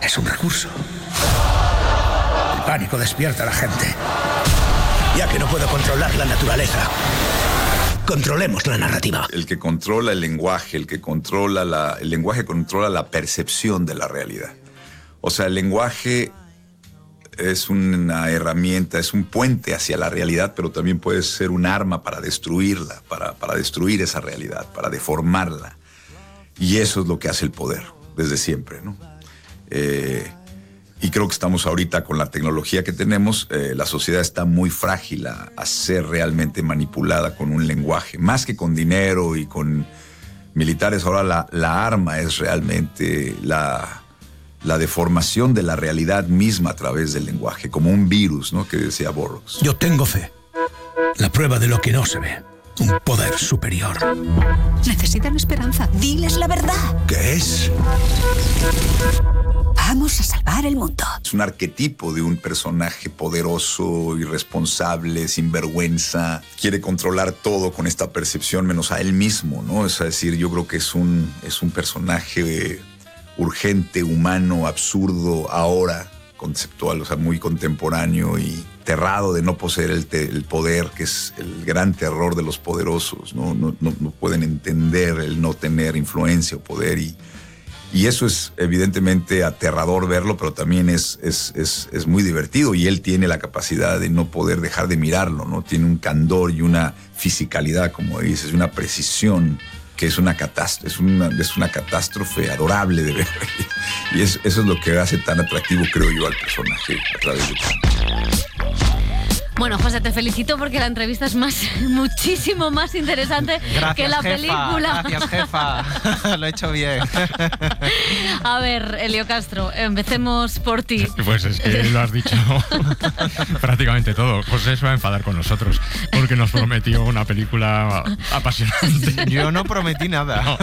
Es un recurso. El pánico despierta a la gente. Ya que no puedo controlar la naturaleza, controlemos la narrativa. El que controla el lenguaje, el lenguaje controla la percepción de la realidad. O sea, el lenguaje es una herramienta, es un puente hacia la realidad, pero también puede ser un arma para destruirla, para destruir esa realidad, para deformarla. Y eso es lo que hace el poder, desde siempre, ¿no? Y creo que estamos ahorita con la tecnología que tenemos, la sociedad está muy frágil a ser realmente manipulada con un lenguaje, más que con dinero y con militares. Ahora la arma es realmente la deformación de la realidad misma a través del lenguaje, como un virus, ¿no?, que decía Burroughs. Yo tengo fe. La prueba de lo que no se ve. Un poder superior. Necesitan esperanza. Diles la verdad. ¿Qué es? Vamos a salvar el mundo. Es un arquetipo de un personaje poderoso, irresponsable, sin vergüenza. Quiere controlar todo con esta percepción menos a él mismo, ¿no? Es decir, yo creo que es un personaje urgente, humano, absurdo, ahora, conceptual, o sea, muy contemporáneo y aterrado de no poseer el poder, que es el gran terror de los poderosos, ¿no? No pueden entender el no tener influencia o poder y eso es evidentemente aterrador verlo, pero también es muy divertido y él tiene la capacidad de no poder dejar de mirarlo, ¿no? Tiene un candor y una fisicalidad, como dices, una precisión que es una catástrofe adorable de ver. Y eso es lo que hace tan atractivo, creo yo, al personaje a través de todo. Bueno, José, te felicito porque la entrevista es muchísimo más interesante que la película. Gracias, jefa. Lo he hecho bien. A ver, Elio Castro, empecemos por ti. Pues es que lo has dicho prácticamente todo. José se va a enfadar con nosotros porque nos prometió una película apasionante. Yo no prometí nada. No.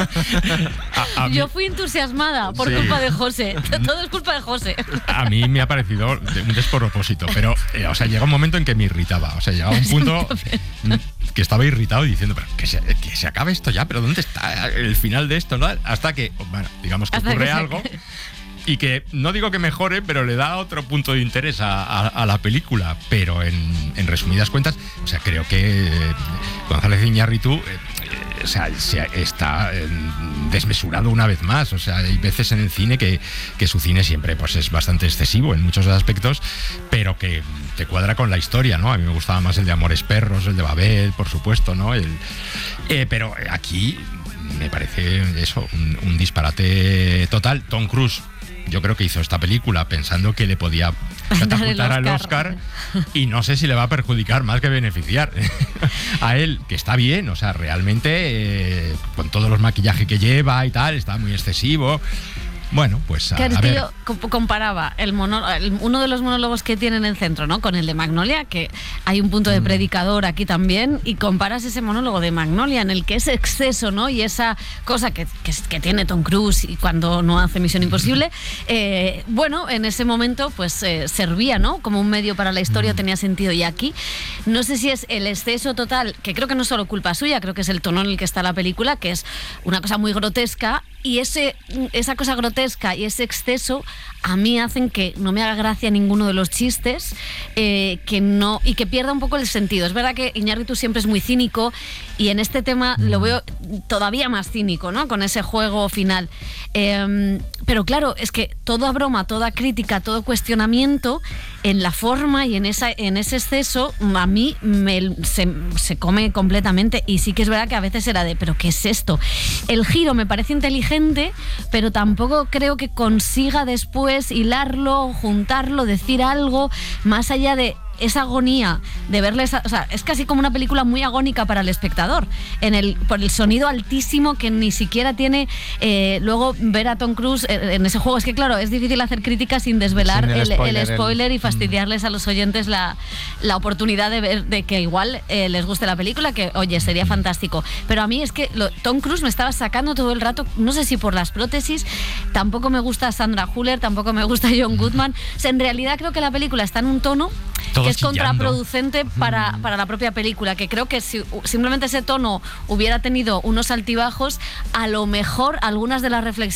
Yo fui entusiasmada por culpa de José. Todo es culpa de José. A mí me ha parecido un despropósito, pero o sea, llega un momento en que me irritaba. O sea, llegaba un punto que estaba irritado y diciendo, pero que se acabe esto ya, pero ¿dónde está el final de esto? ¿No? Hasta que, bueno, digamos que ocurre algo y que no digo que mejore, pero le da otro punto de interés a la película. Pero en resumidas cuentas, o sea, creo que González Iñárritu o sea, está desmesurado una vez más. O sea, hay veces en el cine que su cine siempre pues es bastante excesivo en muchos aspectos, pero que te cuadra con la historia, ¿no? A mí me gustaba más el de Amores Perros, el de Babel, por supuesto, ¿no? Pero aquí me parece eso, un disparate total. Tom Cruise, yo creo que hizo esta película pensando que le podía catapultar al Oscar y no sé si le va a perjudicar más que beneficiar a él, que está bien, o sea, realmente con todos los maquillajes que lleva y tal, está muy excesivo. Bueno, pues claro, es que yo comparaba uno de los monólogos que tiene en el centro, ¿no?, con el de Magnolia, que hay un punto de predicador aquí también, y comparas ese monólogo de Magnolia en el que es exceso, ¿no?, y esa cosa que tiene Tom Cruise y cuando no hace Misión Imposible, bueno, en ese momento pues servía, ¿no?, como un medio para la historia, tenía sentido. Y aquí no sé si es el exceso total, que creo que no es solo culpa suya, creo que es el tono en el que está la película, que es una cosa muy grotesca, y esa cosa grotesca y ese exceso a mí hacen que no me haga gracia ninguno de los chistes, y que pierda un poco el sentido. Es verdad que Iñárritu siempre es muy cínico y en este tema lo veo todavía más cínico, ¿no?, con ese juego final. Pero claro, es que toda broma, toda crítica, todo cuestionamiento en la forma y en ese exceso a mí se come completamente. Y sí que es verdad que a veces era ¿pero qué es esto? El giro me parece inteligente, pero tampoco creo que consiga después hilarlo, juntarlo, decir algo más allá de esa agonía de verles, o sea, es casi como una película muy agónica para el espectador, por el sonido altísimo que ni siquiera tiene. Luego ver a Tom Cruise en ese juego, es que claro, es difícil hacer críticas sin desvelar el spoiler y fastidiarles a los oyentes la oportunidad de ver, de que igual les guste la película, que oye, sería fantástico. Pero a mí es que Tom Cruise me estaba sacando todo el rato, no sé si por las prótesis, tampoco me gusta Sandra Hüller, tampoco me gusta John Goodman. O sea, en realidad creo que la película está en un tono que es contraproducente para la propia película, que creo que si simplemente ese tono hubiera tenido unos altibajos, a lo mejor algunas de las reflexiones